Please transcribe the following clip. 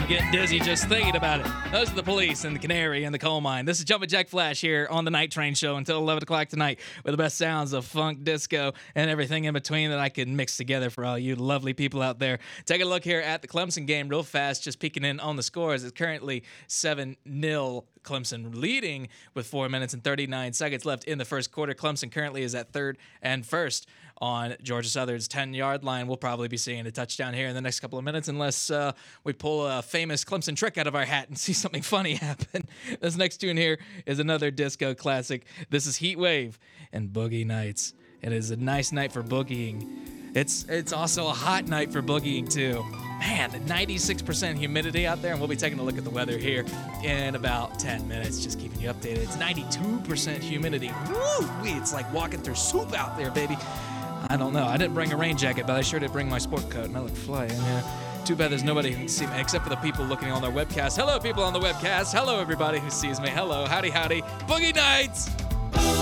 I'm getting dizzy just thinking about it. Those are the Police and the Canary and the Coal Mine. This is Jumpin' Jack Flash here on the Night Train Show until 11 o'clock tonight with the best sounds of funk, disco, and everything in between that I can mix together for all you lovely people out there. Take a look here at the Clemson game real fast, just peeking in on the scores. It's currently 7-0 Clemson leading with 4 minutes and 39 seconds left in the first quarter. Clemson currently is at third and first on Georgia Southern's 10-yard line. We'll probably be seeing a touchdown here in the next couple of minutes unless we pull a famous Clemson trick out of our hat and see something funny happen. This next tune here is another disco classic. This is Heat Wave and Boogie Nights. It is a nice night for boogieing. It's also a hot night for boogieing too. Man, 96% humidity out there, and we'll be taking a look at the weather here in about 10 minutes, just keeping you updated. It's 92% humidity. Woo! It's like walking through soup out there, baby. I don't know. I didn't bring a rain jacket, but I sure did bring my sport coat, and I look fly in here. Too bad there's nobody who can see me except for the people looking on their webcast. Hello, people on the webcast. Hello, everybody who sees me. Hello, howdy, howdy. Boogie Nights!